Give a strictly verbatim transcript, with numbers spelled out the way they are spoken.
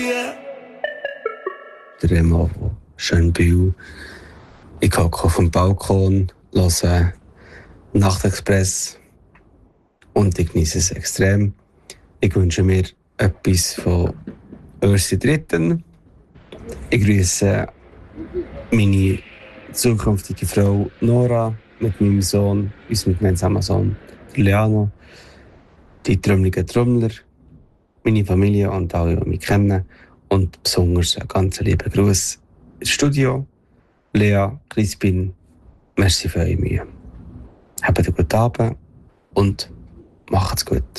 Der Remo von Schönbühl. Ich hocke auf dem Balkon, höre Nachtexpress und ich genieße es extrem. Ich wünsche mir etwas von Ursi Dritten. Ich grüße meine zukünftige Frau Nora mit meinem Sohn, unserem gemeinsamen Sohn Leano, die trommeligen Trommler, meine Familie und alle, die mich kennen. Und besonders einen ganz lieben Gruß ins Studio. Lea, Crispin, merci für eure Mühe. Habt einen guten Abend und macht's gut.